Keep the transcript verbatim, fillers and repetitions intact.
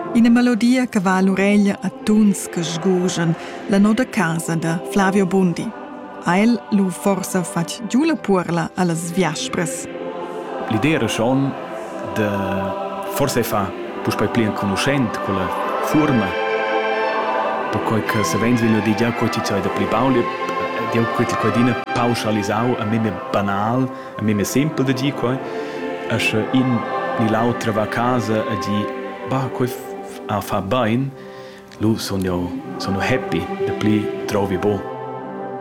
Ina melodia che va all'oreglia a tuns che sguschen, la noda casa da Flavio Bondi. A el lu forsa fac giù la puorla allas viaspras. L'idea era schon de forse fa puspei plien conoscent con la forma. Per quel che se vens vil di già quei c'è da pli bauli, dio quel che dina pauschalisau a me banal, a me simple de gi quei. As in ni l'altra va a casa a gi ba quei a fa bain, lu sono sono happy de pli trovi bo.